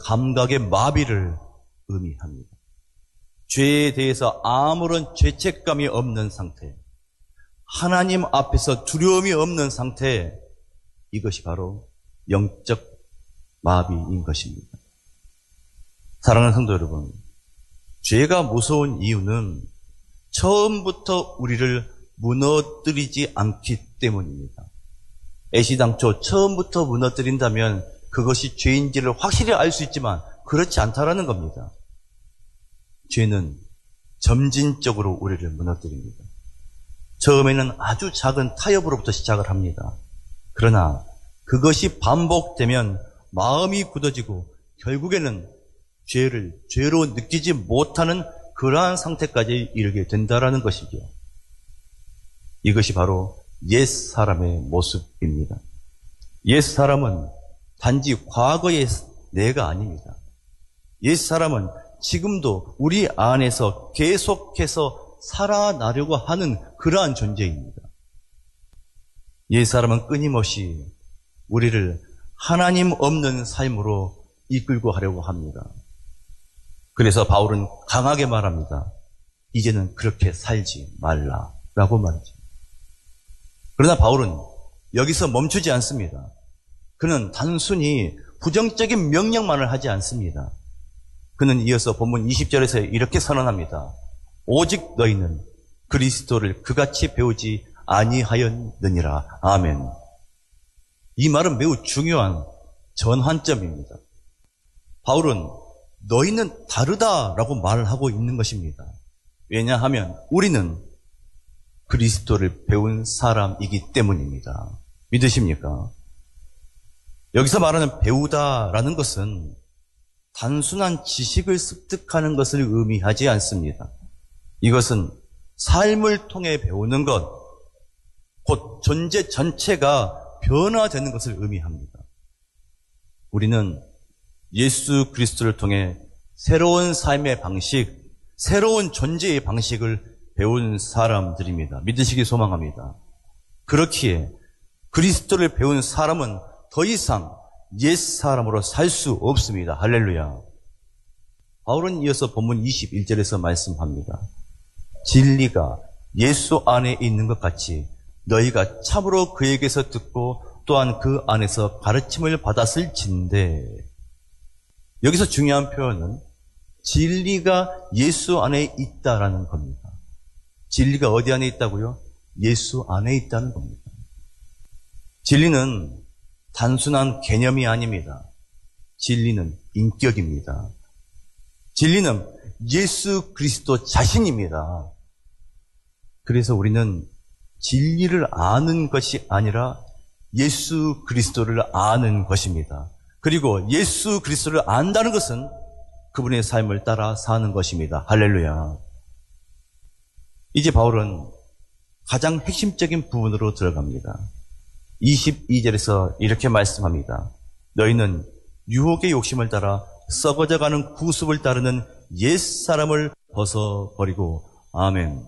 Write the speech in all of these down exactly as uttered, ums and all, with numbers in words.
감각의 마비를 의미합니다. 죄에 대해서 아무런 죄책감이 없는 상태, 하나님 앞에서 두려움이 없는 상태, 이것이 바로 영적 마비인 것입니다. 사랑하는 성도 여러분, 죄가 무서운 이유는 처음부터 우리를 무너뜨리지 않기 때문입니다. 애시당초 처음부터 무너뜨린다면 그것이 죄인지를 확실히 알 수 있지만 그렇지 않다라는 겁니다. 죄는 점진적으로 우리를 무너뜨립니다. 처음에는 아주 작은 타협으로부터 시작을 합니다. 그러나 그것이 반복되면 마음이 굳어지고 결국에는 죄를 죄로 느끼지 못하는 그러한 상태까지 이르게 된다라는 것이죠. 이것이 바로 옛사람의 모습입니다. 옛사람은 단지 과거의 내가 아닙니다. 옛사람은 지금도 우리 안에서 계속해서 살아나려고 하는 그러한 존재입니다. 옛사람은 끊임없이 우리를 하나님 없는 삶으로 이끌고 가려고 합니다. 그래서 바울은 강하게 말합니다. 이제는 그렇게 살지 말라라고 말이죠. 그러나 바울은 여기서 멈추지 않습니다. 그는 단순히 부정적인 명령만을 하지 않습니다. 그는 이어서 본문 이십 절에서 이렇게 선언합니다. 오직 너희는 그리스도를 그같이 배우지 아니하였느니라. 아멘. 이 말은 매우 중요한 전환점입니다. 바울은 너희는 다르다라고 말을 하고 있는 것입니다. 왜냐하면 우리는 그리스도를 배운 사람이기 때문입니다. 믿으십니까? 여기서 말하는 배우다라는 것은 단순한 지식을 습득하는 것을 의미하지 않습니다. 이것은 삶을 통해 배우는 것, 곧 존재 전체가 변화되는 것을 의미합니다. 우리는 예수 그리스도를 통해 새로운 삶의 방식, 새로운 존재의 방식을 배운 사람들입니다. 믿으시기 소망합니다. 그렇기에 그리스도를 배운 사람은 더 이상 옛사람으로 살 수 없습니다. 할렐루야. 바울은 이어서 본문 이십일 절에서 말씀합니다. 진리가 예수 안에 있는 것 같이 너희가 참으로 그에게서 듣고 또한 그 안에서 가르침을 받았을진데, 여기서 중요한 표현은 진리가 예수 안에 있다라는 겁니다. 진리가 어디 안에 있다고요? 예수 안에 있다는 겁니다. 진리는 단순한 개념이 아닙니다. 진리는 인격입니다. 진리는 예수 그리스도 자신입니다. 그래서 우리는 진리를 아는 것이 아니라 예수 그리스도를 아는 것입니다. 그리고 예수 그리스도를 안다는 것은 그분의 삶을 따라 사는 것입니다. 할렐루야. 이제 바울은 가장 핵심적인 부분으로 들어갑니다. 이십이 절에서 이렇게 말씀합니다. 너희는 유혹의 욕심을 따라 썩어져가는 구습을 따르는 옛사람을 벗어버리고. 아멘.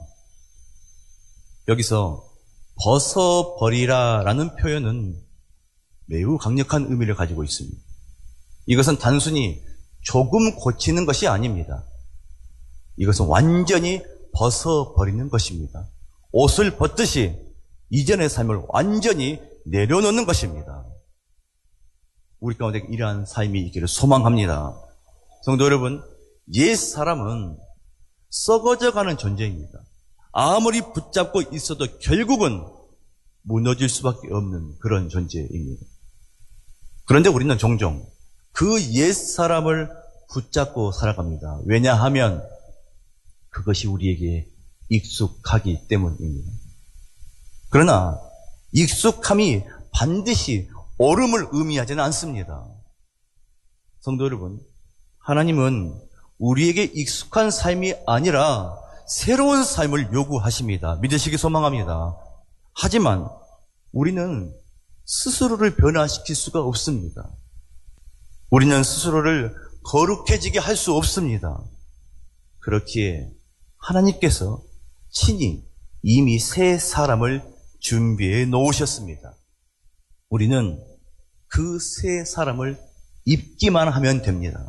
여기서 벗어버리라라는 표현은 매우 강력한 의미를 가지고 있습니다. 이것은 단순히 조금 고치는 것이 아닙니다. 이것은 완전히 벗어버리는 것입니다. 옷을 벗듯이 이전의 삶을 완전히 내려놓는 것입니다. 우리 가운데 이러한 삶이 있기를 소망합니다. 성도 여러분, 옛 사람은 썩어져가는 존재입니다. 아무리 붙잡고 있어도 결국은 무너질 수밖에 없는 그런 존재입니다. 그런데 우리는 종종 그 옛 사람을 붙잡고 살아갑니다. 왜냐하면 그것이 우리에게 익숙하기 때문입니다. 그러나 익숙함이 반드시 옳음을 의미하지는 않습니다. 성도 여러분, 하나님은 우리에게 익숙한 삶이 아니라 새로운 삶을 요구하십니다. 믿으시기 소망합니다. 하지만 우리는 스스로를 변화시킬 수가 없습니다. 우리는 스스로를 거룩해지게 할 수 없습니다. 그렇기에 하나님께서 친히 이미 새 사람을 준비해 놓으셨습니다. 우리는 그 새 사람을 입기만 하면 됩니다.